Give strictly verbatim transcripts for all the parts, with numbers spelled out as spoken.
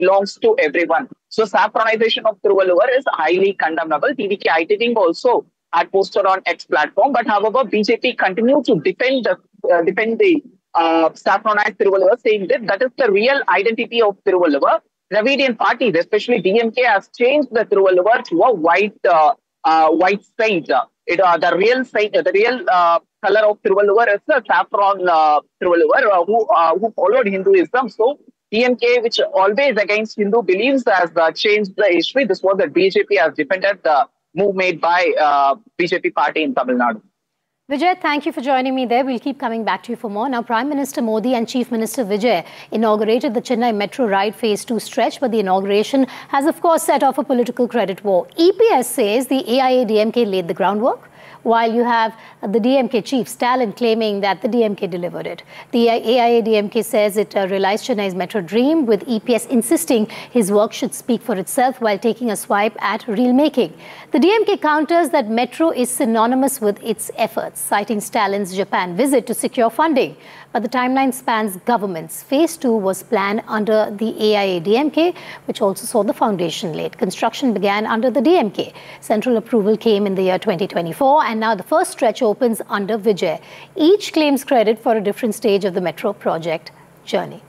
belongs to everyone. So saffronization of Thiruvallur is highly condemnable. T V K I T Wing also had posted on X platform, but however, B J P continued to defend the uh, defend the uh, saffronized Thiruvallur, saying that that is the real identity of Thiruvallur. Dravidian parties, especially D M K, has changed the Thiruvallur to a white uh, uh, white saint. It uh, the real saint, the real uh, color of Thiruvallur is the saffron uh, Thiruvallur, uh, who uh, who followed Hinduism. So D M K, which always against Hindu beliefs, has uh, changed the history. This was that B J P has defended the move made by uh, B J P party in Tamil Nadu. Vijay, thank you for joining me there. We'll keep coming back to you for more. Now, Prime Minister Modi and Chief Minister Vijay inaugurated the Chennai Metro Ride Phase two stretch, but the inauguration has, of course, set off a political credit war. E P S says the A I A D M K laid the groundwork, while you have the D M K chief, Stalin, claiming that the D M K delivered it. The A I A D M K says it uh, realized Chennai's metro dream, with E P S insisting his work should speak for itself while taking a swipe at real making. The D M K counters that metro is synonymous with its efforts, citing Stalin's Japan visit to secure funding. But the timeline spans governments. Phase two was planned under the A I A D M K, which also saw the foundation laid. Construction began under the D M K. Central approval came in the year twenty twenty-four, and now the first stretch opens under Vijay. Each claims credit for a different stage of the metro project journey.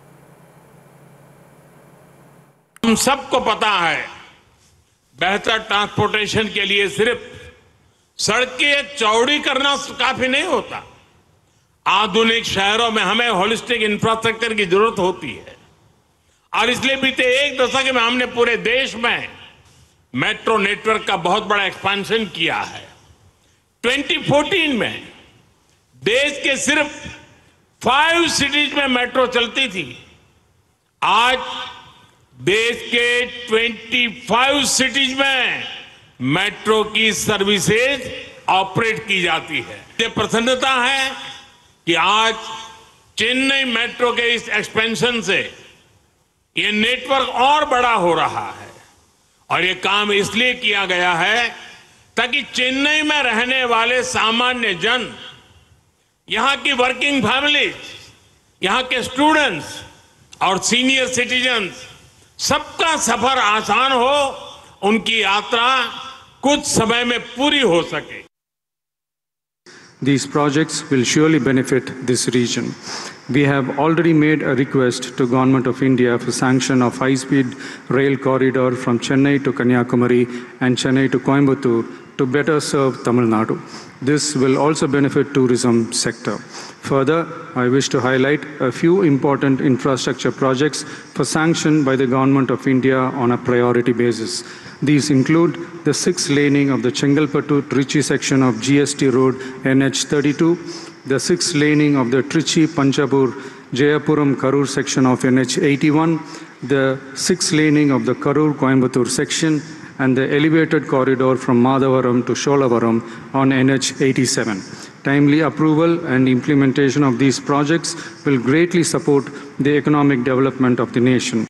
हम सबको पता है, बेहतर transportation के लिए सिर्फ सड़कें चौड़ी करना काफी नहीं होता। आधुनिक शहरों में हमें होलिस्टिक इंफ्रास्ट्रक्चर की जरूरत होती है, और इसलिए बीते एक दशक में हमने पूरे देश में मेट्रो नेटवर्क का बहुत बड़ा एक्सपेंशन किया है। दो हज़ार चौदह में देश के सिर्फ फाइव सिटीज में मेट्रो चलती थी। आज देश के पच्चीस सिटीज में मेट्रो की सर्विसेज ऑपरेट की जाती है। ये प्रसन्नता है कि आज चेन्नई मेट्रो के इस एक्सपेंशन से ये नेटवर्क और बड़ा हो रहा है, और ये काम इसलिए किया गया है ताकि चेन्नई में रहने वाले सामान्य जन, यहां की वर्किंग फैमिलीज, यहां के स्टूडेंट्स और सीनियर सिटीजन्स, सबका सफर आसान हो, उनकी यात्रा कुछ समय में पूरी हो सके। These projects will surely benefit this region. We have already made a request to Government of India for sanction of high-speed rail corridor from Chennai to Kanyakumari and Chennai to Coimbatore to better serve Tamil Nadu. This will also benefit tourism sector. Further, I wish to highlight a few important infrastructure projects for sanction by the Government of India on a priority basis. These include the sixth laning of the Chengalpattu-Trichy section of G S T Road N H thirty-two, the sixth laning of the Trichy-Panchapur-Jayapuram-Karur section of N H eighty-one, the sixth laning of the Karur-Coimbatore section, and the elevated corridor from Madhavaram to Sholavaram on N H eighty-seven. Timely approval and implementation of these projects will greatly support the economic development of the nation.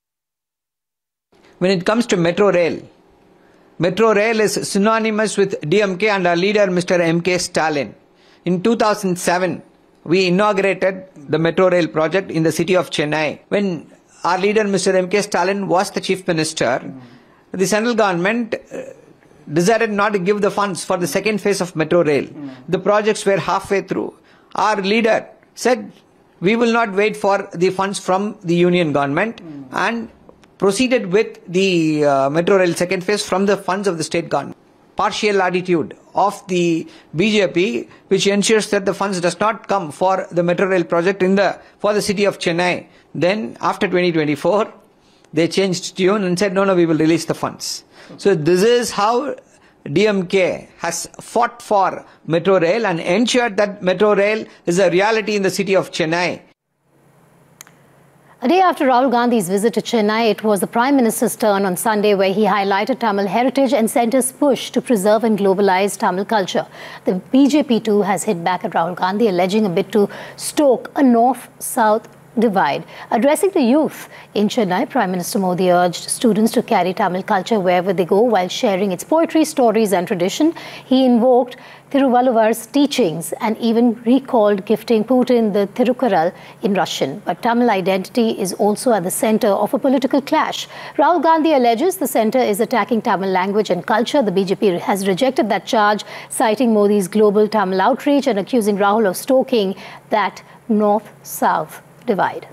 When it comes to Metro Rail, Metro Rail is synonymous with D M K and our leader Mister M K Stalin. In two thousand seven, we inaugurated the Metro Rail project in the city of Chennai. When our leader Mister M K Stalin was the chief minister, the central government decided not to give the funds for the second phase of Metro Rail. Mm. The projects were halfway through. Our leader said, we will not wait for the funds from the union government, mm. and proceeded with the uh, Metro Rail second phase from the funds of the state government. Partial attitude of the B J P, which ensures that the funds does not come for the Metro Rail project in the for the city of Chennai. Then after twenty twenty-four, they changed tune and said, no, no, we will release the funds. So this is how D M K has fought for Metro Rail and ensured that Metro Rail is a reality in the city of Chennai. A day after Rahul Gandhi's visit to Chennai, it was the Prime Minister's turn on Sunday, where he highlighted Tamil heritage and sent his push to preserve and globalize Tamil culture. The B J P too has hit back at Rahul Gandhi, alleging a bid to stoke a north-south divide. Addressing the youth in Chennai, Prime Minister Modi urged students to carry Tamil culture wherever they go while sharing its poetry, stories and tradition. He invoked Thiruvalluvar's teachings and even recalled gifting Putin the Thirukkural in Russian. But Tamil identity is also at the center of a political clash. Rahul Gandhi alleges the center is attacking Tamil language and culture. The B J P has rejected that charge, citing Modi's global Tamil outreach and accusing Rahul of stoking that north-south divide.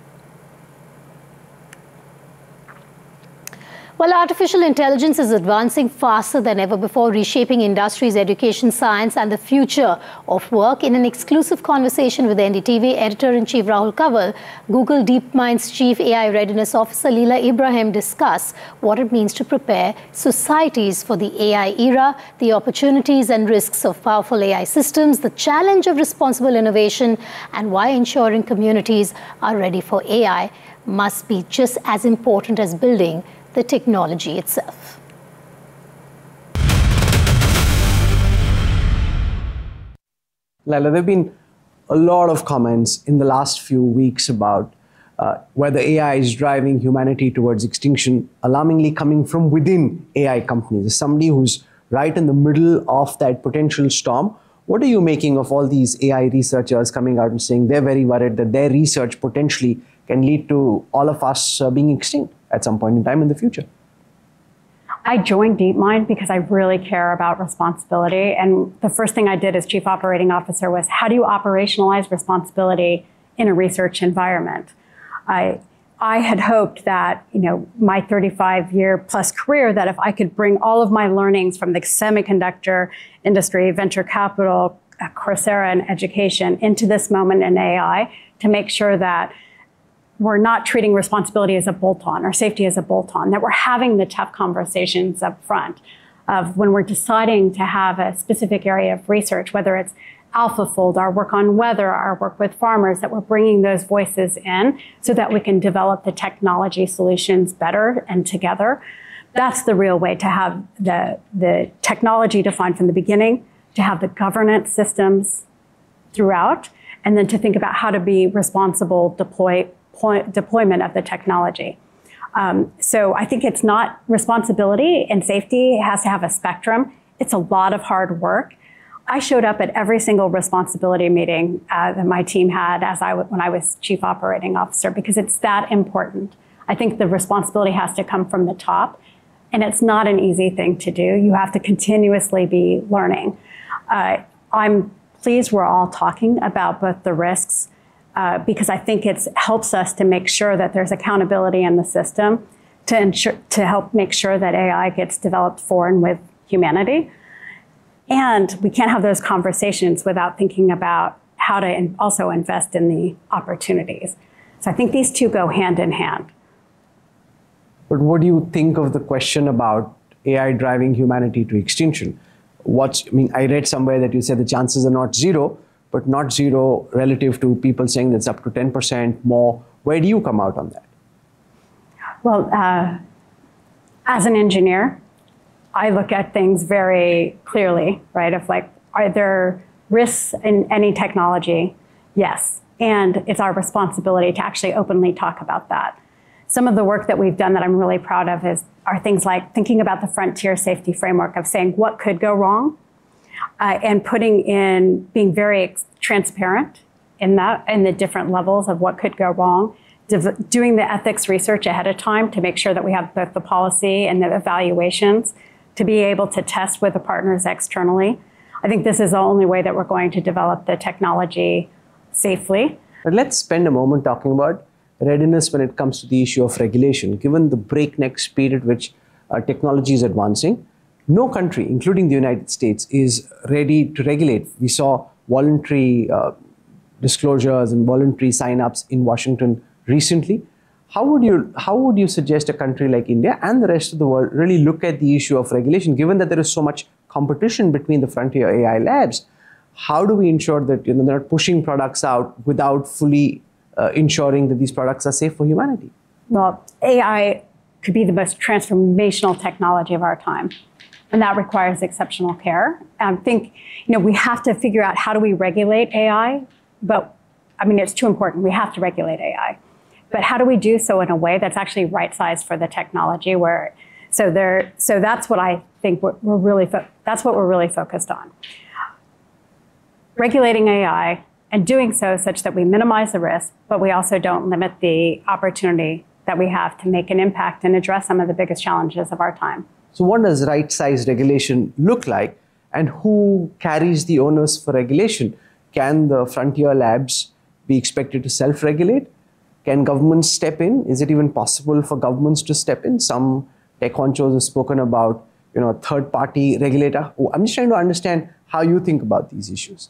While artificial intelligence is advancing faster than ever before, reshaping industries, education, science and the future of work, in an exclusive conversation with N D T V, Editor-in-Chief Rahul Kanwal, Google DeepMind's Chief A I Readiness Officer Leela Ibrahim discuss what it means to prepare societies for the A I era, the opportunities and risks of powerful A I systems, the challenge of responsible innovation, and why ensuring communities are ready for A I must be just as important as building the technology itself. Laila, there have been a lot of comments in the last few weeks about uh, whether A I is driving humanity towards extinction, alarmingly coming from within A I companies. As somebody who's right in the middle of that potential storm, what are you making of all these A I researchers coming out and saying they're very worried that their research potentially can lead to all of us uh, being extinct at some point in time in the future? I joined DeepMind because I really care about responsibility. And the first thing I did as Chief Operating Officer was, how do you operationalize responsibility in a research environment? I, I had hoped that, you know, my thirty-five year plus career, that if I could bring all of my learnings from the semiconductor industry, venture capital, Coursera and education into this moment in A I, to make sure that we're not treating responsibility as a bolt-on or safety as a bolt-on, that we're having the tough conversations up front of when we're deciding to have a specific area of research, whether it's AlphaFold, our work on weather, our work with farmers, that we're bringing those voices in so that we can develop the technology solutions better and together. That's the real way to have the, the technology defined from the beginning, to have the governance systems throughout, and then to think about how to be responsible deploy deployment of the technology. Um, so I think it's not responsibility and safety. It has to have a spectrum. It's a lot of hard work. I showed up at every single responsibility meeting uh, that my team had as I w when I was Chief Operating Officer, because it's that important. I think the responsibility has to come from the top, and it's not an easy thing to do. You have to continuously be learning. Uh, I'm pleased we're all talking about both the risks, Uh, because I think it helps us to make sure that there's accountability in the system to ensure, to help make sure that A I gets developed for and with humanity. And we can't have those conversations without thinking about how to in also invest in the opportunities. So I think these two go hand in hand. But what do you think of the question about A I driving humanity to extinction? What's, I mean, I read somewhere that you said the chances are not zero, but not zero relative to people saying that's up to ten percent more. Where do you come out on that? Well, uh, as an engineer, I look at things very clearly, right? Of like, are there risks in any technology? Yes. And it's our responsibility to actually openly talk about that. Some of the work that we've done that I'm really proud of is are things like thinking about the frontier safety framework of saying what could go wrong, Uh, and putting in, being very transparent in that, in the different levels of what could go wrong, doing the ethics research ahead of time to make sure that we have both the policy and the evaluations to be able to test with the partners externally. I think this is the only way that we're going to develop the technology safely. But let's spend a moment talking about readiness when it comes to the issue of regulation. Given the breakneck speed at which uh, technology is advancing, no country, including the United States, is ready to regulate. We saw voluntary uh, disclosures and voluntary sign-ups in Washington recently. How would you, how would you suggest a country like India and the rest of the world really look at the issue of regulation, given that there is so much competition between the frontier A I labs? How do we ensure that, you know, they're not pushing products out without fully uh, ensuring that these products are safe for humanity? Well, A I could be the most transformational technology of our time. And that requires exceptional care. I think, you know, we have to figure out how do we regulate A I, but I mean, it's too important. We have to regulate A I. but how do we do so in a way that's actually right-sized for the technology? Where, so there, so that's what I think we're, we're really, that's what we're really focused on. Regulating A I and doing so such that we minimize the risk, but we also don't limit the opportunity that we have to make an impact and address some of the biggest challenges of our time. So what does right-sized regulation look like, and who carries the onus for regulation? Can the frontier labs be expected to self-regulate? Can governments step in? Is it even possible for governments to step in? Some tech honchos have spoken about, you know, a third-party regulator. I'm just trying to understand how you think about these issues.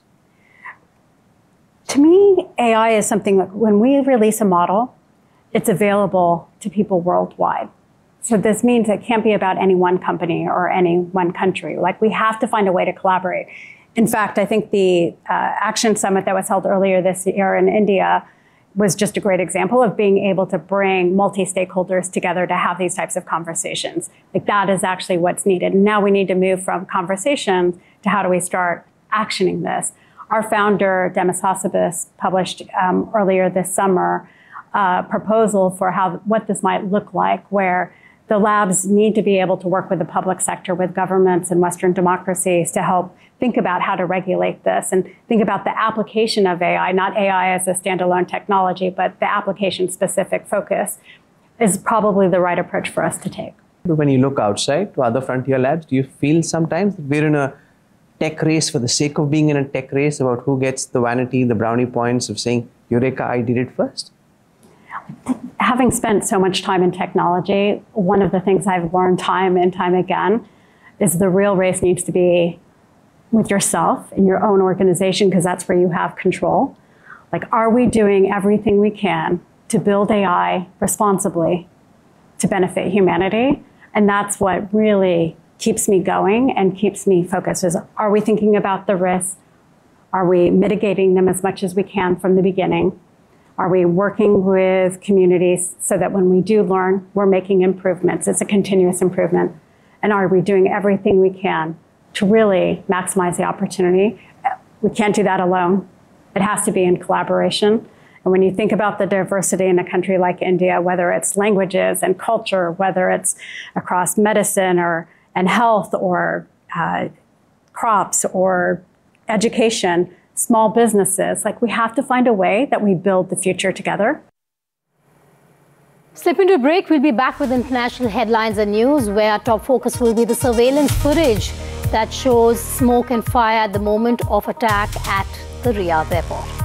To me, A I is something that when we release a model, it's available to people worldwide. So this means it can't be about any one company or any one country. Like, we have to find a way to collaborate. In fact, I think the uh, Action Summit that was held earlier this year in India was just a great example of being able to bring multi-stakeholders together to have these types of conversations. Like, that is actually what's needed. Now we need to move from conversations to how do we start actioning this. Our founder, Demis Hassabis, published um, earlier this summer a proposal for how what this might look like, where the labs need to be able to work with the public sector, with governments and Western democracies to help think about how to regulate this and think about the application of A I, not A I as a standalone technology, but the application-specific focus is probably the right approach for us to take. When you look outside to other frontier labs, do you feel sometimes that we're in a tech race for the sake of being in a tech race about who gets the vanity, the brownie points of saying, Eureka, I did it first? Having spent so much time in technology, one of the things I've learned time and time again is the real race needs to be with yourself in your own organization, because that's where you have control. Like, are we doing everything we can to build A I responsibly to benefit humanity? And that's what really keeps me going and keeps me focused, is, are we thinking about the risks? Are we mitigating them as much as we can from the beginning? Are we working with communities so that when we do learn, we're making improvements? It's a continuous improvement. And are we doing everything we can to really maximize the opportunity? We can't do that alone. It has to be in collaboration. And when you think about the diversity in a country like India, whether it's languages and culture, whether it's across medicine or and health or uh, crops or education, small businesses, like, we have to find a way that we build the future together. Slip into a break. We'll be back with international headlines and news, where our top focus will be the surveillance footage that shows smoke and fire at the moment of attack at the Riyadh airport.